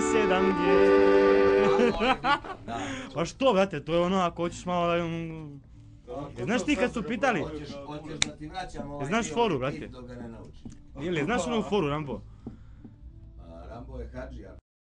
7G. Pa što, brate, to je ono ako hoćeš malo da... Znaš ti kad su pitali? Hoćeš da ti vraćam ovaj Znaš foru, brate? dok ga ne naučiš. Ili, znaš onu foru, Rambo? Rambo je hadžija.